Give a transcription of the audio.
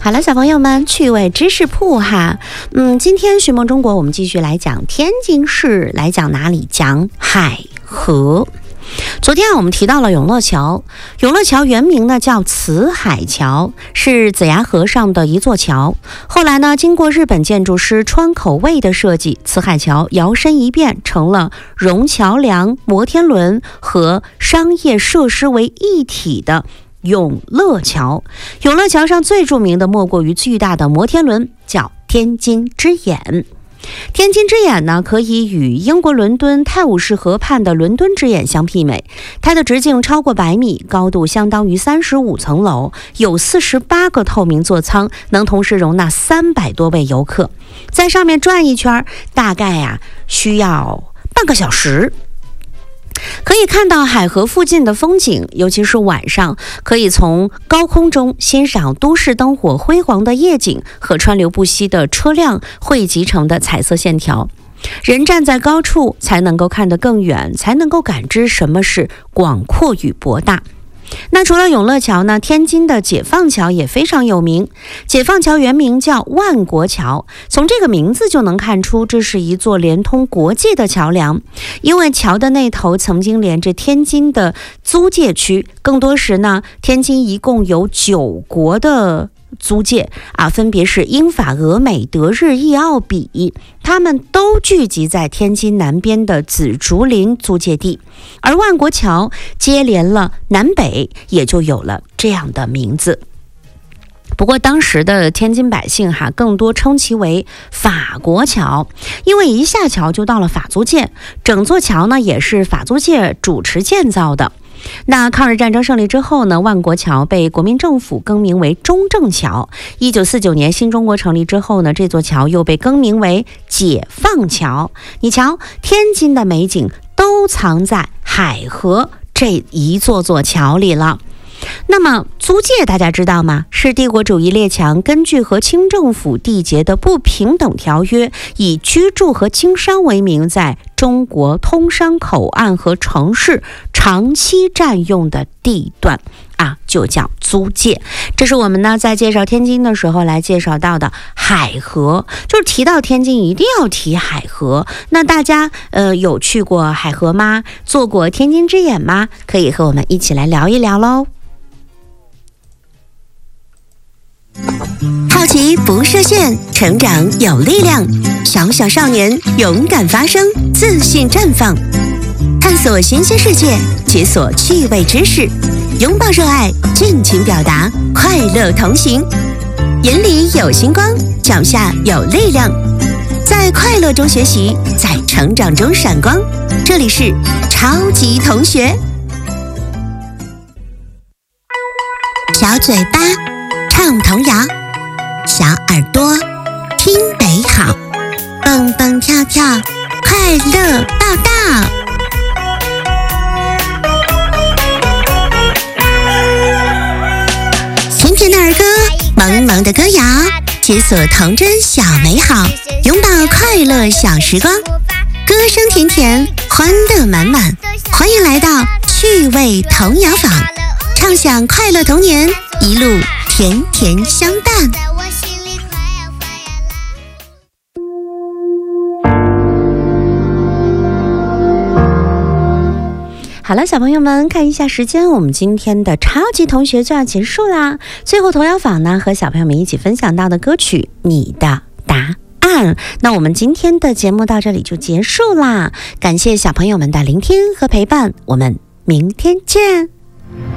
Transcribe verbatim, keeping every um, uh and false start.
好了，小朋友们，趣味知识铺哈。嗯，今天寻梦中国，我们继续来讲天津市，来讲哪里？讲海河。昨天啊，我们提到了永乐桥。永乐桥原名呢叫慈海桥，是子牙河上的一座桥。后来呢，经过日本建筑师川口卫的设计，慈海桥摇身一变成了融桥梁、摩天轮和商业设施为一体的永乐桥。永乐桥上最著名的莫过于巨大的摩天轮，叫天津之眼。天津之眼呢，可以与英国伦敦泰晤士河畔的伦敦之眼相媲美。它的直径超过百米，高度相当于三十五层楼，有四十八个透明座舱，能同时容纳三百多位游客。在上面转一圈，大概呀、啊、需要半个小时。可以看到海河附近的风景，尤其是晚上，可以从高空中欣赏都市灯火辉煌的夜景和川流不息的车辆汇集成的彩色线条。人站在高处才能够看得更远，才能够感知什么是广阔与博大。那除了永乐桥呢，天津的解放桥也非常有名。解放桥原名叫万国桥，从这个名字就能看出这是一座连通国际的桥梁。因为桥的那头曾经连着天津的租界区，更多时呢，天津一共有九国的租界啊，分别是英法俄美德日意奥比，他们都聚集在天津南边的紫竹林租界地，而万国桥接连了南北，也就有了这样的名字。不过当时的天津百姓哈，更多称其为法国桥，因为一下桥就到了法租界，整座桥呢也是法租界主持建造的。那抗日战争胜利之后呢，万国桥被国民政府更名为中正桥。一九四九年新中国成立之后呢，这座桥又被更名为解放桥。你瞧，天津的美景都藏在海河这一座座桥里了。那么租界大家知道吗？是帝国主义列强根据和清政府缔结的不平等条约，以居住和经商为名，在中国通商口岸和城市长期占用的地段啊，就叫租界。这是我们呢在介绍天津的时候来介绍到的海河，就是提到天津一定要提海河。那大家呃有去过海河吗？坐过天津之眼吗？可以和我们一起来聊一聊喽。好奇不设限，成长有力量。小小少年勇敢发声，自信绽放，探索新鲜世界，解锁趣味知识，拥抱热爱，尽情表达，快乐同行。眼里有星光，脚下有力量，在快乐中学习，在成长中闪光。这里是超级同学。小嘴巴唱童谣，小耳朵听北好，蹦蹦跳跳，快乐报道。甜甜的儿歌，萌萌的歌谣，解锁童真小美好，拥抱快乐小时光。歌声甜甜，欢乐满满，欢迎来到趣味童谣坊，畅享快乐童年，一路甜甜相伴。好了，小朋友们，看一下时间，我们今天的超级同学就要结束啦。最后童谣坊呢，和小朋友们一起分享到的歌曲《你的答案》。那我们今天的节目到这里就结束啦，感谢小朋友们的聆听和陪伴，我们明天见。